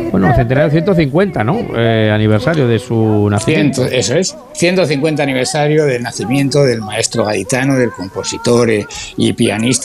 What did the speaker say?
Bueno, centenario 150, ¿no? Aniversario de su nacimiento. Eso es, 150 aniversario del nacimiento del maestro gaditano, del compositor y pianista